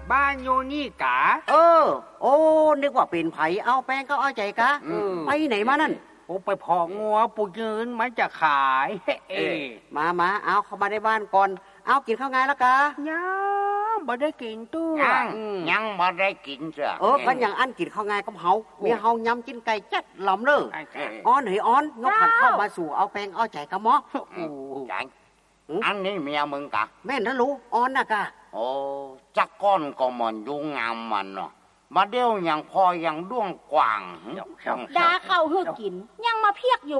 บ้านโยนี่กะโอ้นึกว่าเป็นไผเอาแป้งก็เอาใจกะไปไหนมานั่นผมไปพองัวปูยืนมันจะขายมาเอาเข้ามาในบ้านก่อนเอากินข้าวไงแล้วกะยังบ่ได้กินตัวยังบ่ได้กินเจ้ากันอย่างอันกินข้าวไงกับเฮามีเฮายำกินไก่จัดหล่อมเลยอ้อนอ้อนนกขันเข้ามาสู่เอาแป้งเอาใจกะหมอจังอันนี้เมียมึงกะแม่นนะรู้อ้อนน่ะกะโอ้จักก้อนก็มันยุ่งงามมันเนาะมาเดียวอย่างพออย่างด้วงกว่างดาเข้าหื้อกินยังมาเพียกอยู่